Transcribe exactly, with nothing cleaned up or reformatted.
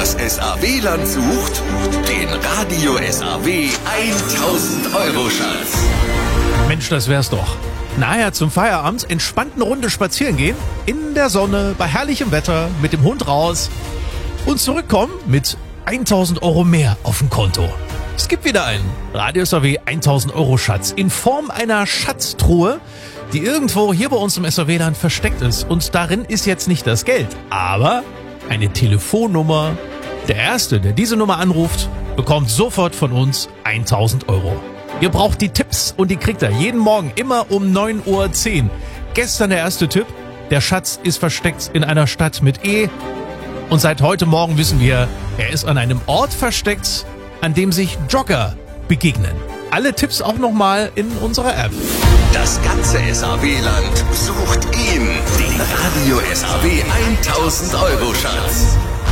Das S A W-Land sucht den Radio S A W tausend Euro Schatz. Mensch, das wär's doch. Nachher zum Feierabend entspannt eine Runde spazieren gehen, in der Sonne, bei herrlichem Wetter, mit dem Hund raus und zurückkommen mit tausend Euro mehr auf dem Konto. Es gibt wieder einen Radio S A W tausend Euro Schatz in Form einer Schatztruhe, die irgendwo hier bei uns im S A W-Land versteckt ist. Und darin ist jetzt nicht das Geld, aber eine Telefonnummer. Der Erste, der diese Nummer anruft, bekommt sofort von uns tausend Euro. Ihr braucht die Tipps und die kriegt ihr jeden Morgen immer um neun Uhr zehn. Gestern der erste Tipp, der Schatz ist versteckt in einer Stadt mit E. Und seit heute Morgen wissen wir, er ist an einem Ort versteckt, an dem sich Jogger begegnen. Alle Tipps auch nochmal in unserer App. Das ganze S A W-Land sucht ihn, den Radio S A W tausend Euro Schatz.